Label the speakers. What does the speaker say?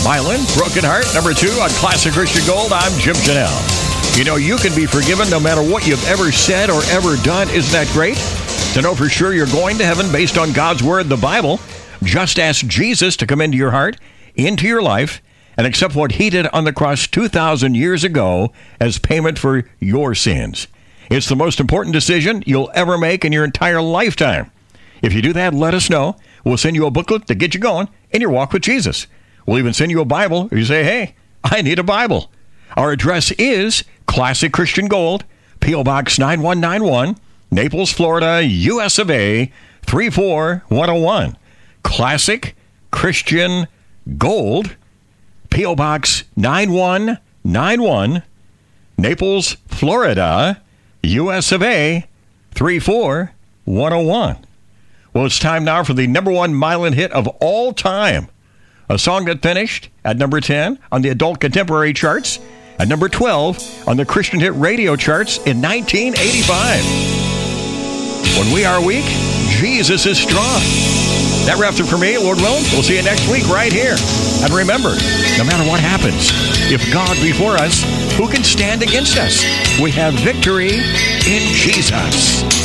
Speaker 1: Mylan, Broken Heart. Number 2 on Classic Christian Gold. I'm Jim Janelle. You know, you can be forgiven no matter what you've ever said or ever done. Isn't that great? To know for sure you're going to heaven based on God's Word, the Bible, just ask Jesus to come into your heart, into your life, and accept what he did on the cross 2,000 years ago as payment for your sins. It's the most important decision you'll ever make in your entire lifetime. If you do that, let us know. We'll send you a booklet to get you going in your walk with Jesus. We'll even send you a Bible if you say, hey, I need a Bible. Our address is Classic Christian Gold, P.O. Box 9191, Naples, Florida, U.S. of A. 34101. Classic Christian Gold, P.O. Box 9191, Naples, Florida, U.S. of A. 34101. Well, it's time now for the number 1 Mylan hit of all time. A song that finished at number 10 on the adult contemporary charts, at number 12 on the Christian hit radio charts in 1985. When we are weak, Jesus is strong. That wraps it for me, Lord willing. We'll see you next week right here. And remember, no matter what happens, if God be for us, who can stand against us? We have victory in Jesus.